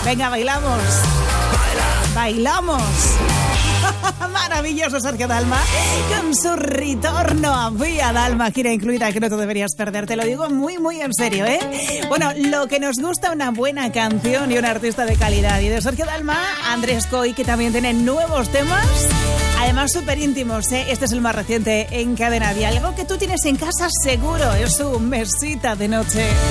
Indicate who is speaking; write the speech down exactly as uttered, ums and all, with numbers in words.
Speaker 1: Venga, bailamos. Bailamos. Maravilloso Sergio Dalma con su retorno a Vía Dalma, gira incluida que no te deberías perder, te lo digo muy muy en serio, ¿eh? Bueno, lo que nos gusta, una buena canción y un artista de calidad. Y de Sergio Dalma, Andrés Coy, que también tiene nuevos temas, además súper íntimos, ¿eh? Este es el más reciente en Cadena Dial, algo que tú tienes en casa seguro, es su mesita de noche.